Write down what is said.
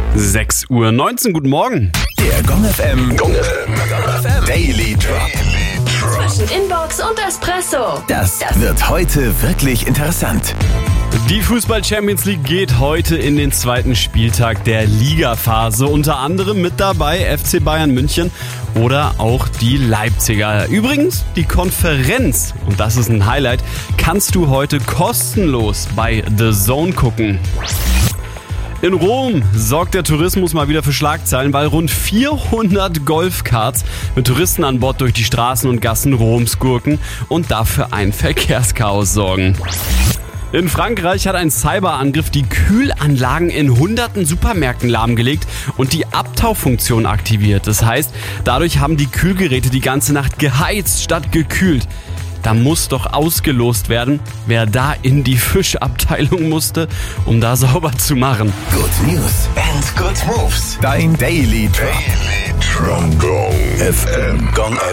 6:19 Uhr, guten Morgen. Der Gong FM Daily Drop. Zwischen Inbox und Espresso. Das wird heute wirklich interessant. Die Fußball-Champions League geht heute in den zweiten Spieltag der Ligaphase. Unter anderem mit dabei FC Bayern München oder auch die Leipziger. Übrigens, die Konferenz, und das ist ein Highlight, kannst du heute kostenlos bei The Zone gucken. In Rom sorgt der Tourismus mal wieder für Schlagzeilen, weil rund 400 Golfkarts mit Touristen an Bord durch die Straßen und Gassen Roms gurken und dafür ein Verkehrschaos sorgen. In Frankreich hat ein Cyberangriff die Kühlanlagen in hunderten Supermärkten lahmgelegt und die Abtaufunktion aktiviert. Das heißt, dadurch haben die Kühlgeräte die ganze Nacht geheizt statt gekühlt. Da muss doch ausgelost werden, wer da in die Fischabteilung musste, um da sauber zu machen. Good News and good moves. Dein Daily Drop. Gong FM.